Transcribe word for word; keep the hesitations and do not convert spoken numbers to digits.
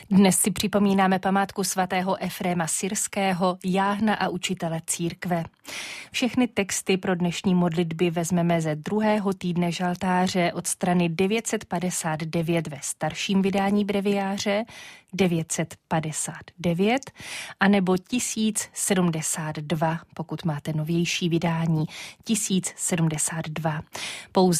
Dnes si připomínáme památku svatého Efréma Syrského, jáhna a učitele církve. Všechny texty pro dnešní modlitby vezmeme ze druhého týdne žaltáře od strany devět set padesát devět ve starším vydání breviáře, devět set padesát devět, anebo tisíc sedmdesát dva, pokud máte novější vydání, tisíc sedmdesát dva. Pouze